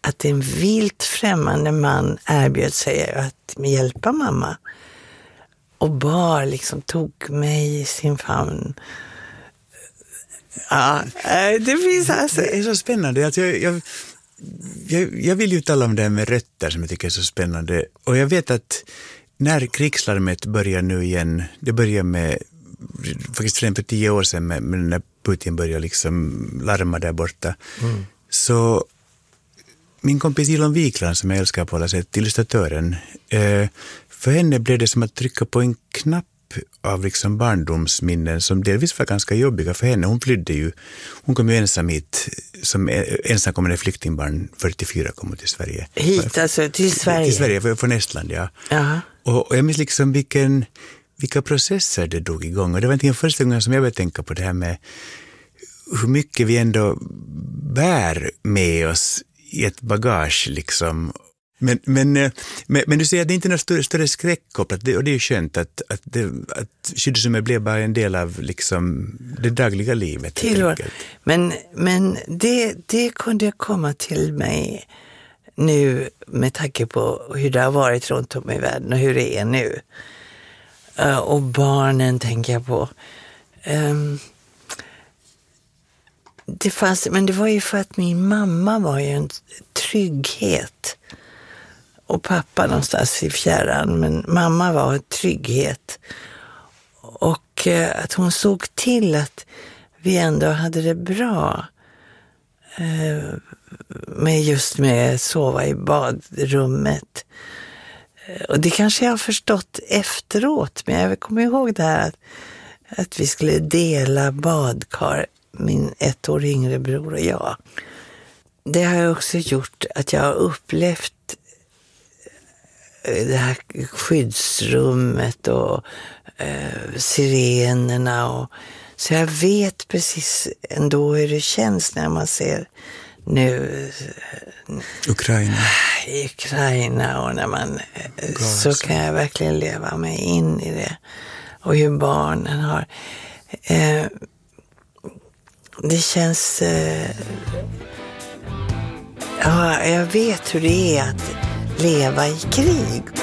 att en vilt främmande man erbjöd sig att hjälpa mamma. Och bar liksom tog mig i sin famn. Ja, det finns alltså... Det är så spännande. Alltså jag vill ju tala om det här med rötter som jag tycker är så spännande. Och jag vet att när krigslarmet börjar nu igen, det börjar med faktiskt redan för 10 år sedan med när Putin börjar liksom larma där borta. Så min kompis Ilon Wikland som jag älskar på alla sätt, illustratören, för henne blev det som att trycka på en knapp av liksom barndomsminnen som delvis var ganska jobbiga för henne. Hon flydde ju, hon kom ju ensam hit som ensamkommande flyktingbarn 44 kom hon till Sverige. Hit alltså till Sverige? Till Sverige, från Estland, ja. Jaha. Och jag minns liksom vilka processer det drog igång. Och det var inte första gången som jag började tänka på det här med hur mycket vi ändå bär med oss i ett bagage liksom. Men du säger att det inte är något större skräck kopplat, och det är ju skönt att skyddsrummet blev bara en del av liksom det dagliga livet. Men det kunde komma till mig nu med tanke på hur det har varit runt om i världen och hur det är nu. Och barnen tänker jag på. Men det var ju för att min mamma var ju en trygghet. Och pappa någonstans i fjärran, men mamma var en trygghet. Och att hon såg till att vi ändå hade det bra. Med sova i badrummet. Och det kanske jag har förstått efteråt, men jag kommer ihåg det här att vi skulle dela badkar, min 1 år yngre bror och jag. Det har ju också gjort att jag har upplevt det här skyddsrummet och sirenerna. Så jag vet precis ändå hur det känns när man ser nu Ukraina och när man så kan jag verkligen leva mig in i det. Och hur barnen har det känns jag vet hur det är att leva i krig.